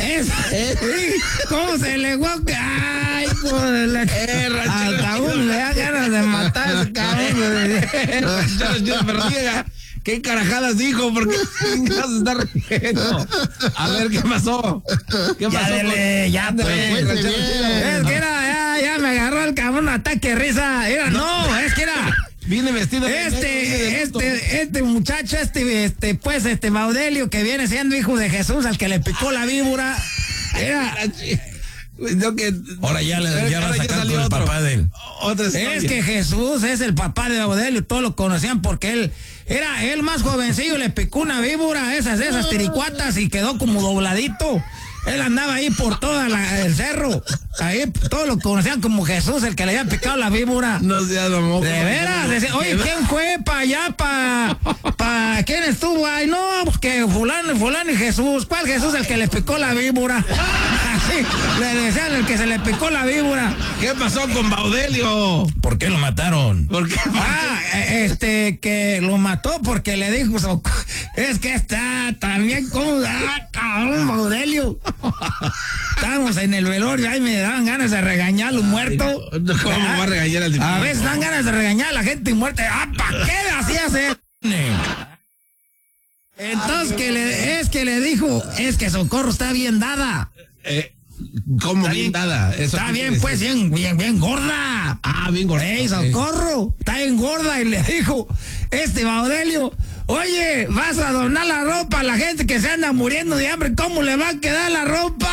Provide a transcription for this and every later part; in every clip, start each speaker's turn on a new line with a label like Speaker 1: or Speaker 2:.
Speaker 1: ¿Cómo se le guaca? Ay, joder. Hasta uno le da ganas de matar a ese cabrón.
Speaker 2: Pero diga, ¿qué carajadas dijo? Porque se está riendo. A ver, ¿qué pasó? ¿Qué pasó?
Speaker 1: Ya, pues. Es que ya me agarró el cabrón un ataque de risa. Es que era.
Speaker 2: Viene vestido
Speaker 1: Este muchacho, Baudelio, que viene siendo hijo de Jesús, al que le picó la víbora,
Speaker 3: ahora ya va a sacar con el papá de él.
Speaker 1: Es que Jesús es el papá de Baudelio, todos lo conocían porque él era el más jovencillo, le picó una víbora, esas tiricuatas, y quedó como dobladito. Él andaba ahí por todo el cerro. Ahí todos lo conocían como Jesús, el que le había picado la víbora.
Speaker 2: No seas moco.
Speaker 1: De veras. Oye, ¿quién fue para allá? ¿Quién estuvo ahí? No, pues que fulano y Jesús. ¿Cuál Jesús? El que le picó la víbora. Así le decían el que se le picó la víbora.
Speaker 2: ¿Qué pasó con Baudelio?
Speaker 3: ¿Por qué lo mataron?
Speaker 2: ¿Por qué?
Speaker 1: Que lo mató porque le dijo, es que está también como, cabrón, Baudelio. Estamos en el velorio, ahí me dan ganas de regañar a los muertos.
Speaker 2: ¿Cómo va a regañar al diputado?
Speaker 1: A veces dan ganas de regañar a la gente muerta. ¿Para qué hacías eso? Entonces le dijo, es que Socorro está bien dada.
Speaker 2: ¿Cómo bien dada?
Speaker 1: Está bien, pues, bien gorda.
Speaker 2: Bien gorda.
Speaker 1: Socorro, está bien gorda. Y le dijo, Baudelio, oye, vas a donar la ropa a la gente que se anda muriendo de hambre. ¿Cómo le va a quedar la ropa?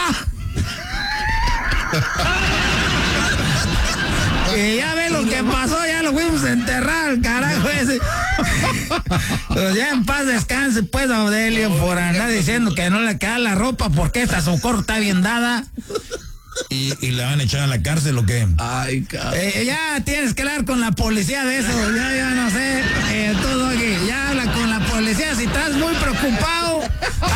Speaker 1: Y ya ve lo que pasó, ya lo fuimos a enterrar, carajo ese. Pues ya en paz descanse, pues, Baudelio, por andar diciendo que no le queda la ropa porque esta Socorro está bien dada.
Speaker 3: ¿Y la van a echar a la cárcel o qué?
Speaker 2: Ay, cabrón.
Speaker 1: Ya tienes que hablar con la policía de eso. Ya no sé. Todo aquí. Ya habla con la policía si estás muy preocupado.